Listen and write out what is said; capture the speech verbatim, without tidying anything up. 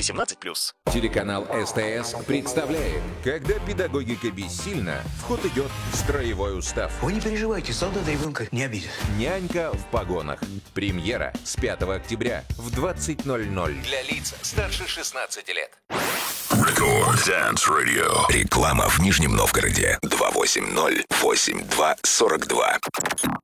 восемнадцать плюс. Телеканал СТС представляет. Когда педагогика бессильна, в ход идет строевой устав. Вы не переживайте, солдата ребенка не обидит. Нянька в погонах. Премьера с пятого октября в двадцать ноль ноль. Для лиц старше шестнадцати лет. Record Dance Radio. Реклама в Нижнем Новгороде. два восемь ноль восемь два сорок два.